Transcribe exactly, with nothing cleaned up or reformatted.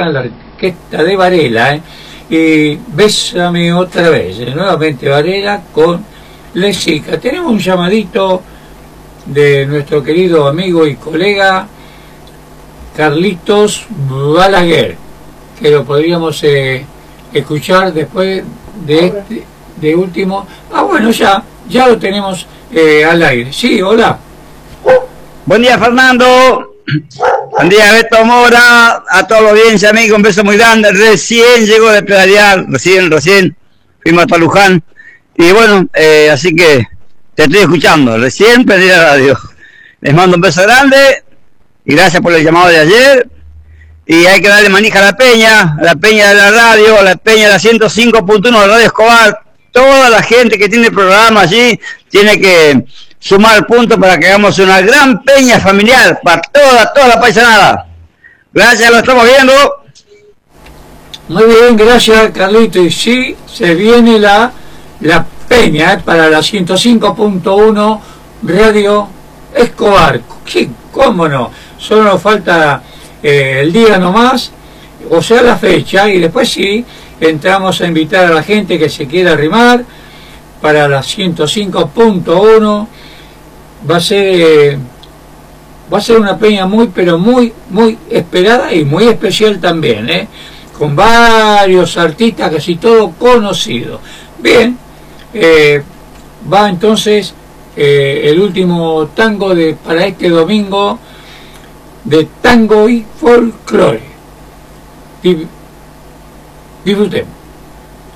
tocan la orquesta de Varela, ¿eh? Y Bésame otra vez, ¿eh? Nuevamente Varela con Lesica. Tenemos un llamadito de nuestro querido amigo y colega Carlitos Balaguer, que lo podríamos eh, escuchar después de este de último. Ah, bueno, ya ya lo tenemos eh, al aire. Sí, hola. Buen día, Fernando. Buen día, Beto Mora. A toda la audiencia, amigo, un beso muy grande. Recién llegó de pedalear, recién, recién fuimos hasta Luján. Y bueno, eh, así que te estoy escuchando. Recién pedí la radio. Les mando un beso grande y gracias por el llamado de ayer. Y hay que darle manija a la peña, a la peña de la radio, a la peña de la ciento cinco punto uno de Radio Escobar. Toda la gente que tiene programa allí tiene que sumar puntos para que hagamos una gran peña familiar para toda, toda la paisanada. Gracias, lo estamos viendo. Muy bien, gracias, Carlito. Y sí, se viene la, la peña eh, para la ciento cinco punto uno Radio Escobar. ¿Qué? ¿Cómo no? Solo nos falta eh, el día nomás, o sea, la fecha, y después sí, entramos a invitar a la gente que se quiera arrimar para la ciento cinco punto uno. Va a ser eh, va a ser una peña muy, pero muy, muy esperada y muy especial también, ¿eh? Con varios artistas, casi todo conocido. Bien, eh, va entonces eh, el último tango de para este domingo de tango y folclore. Disfrutemos.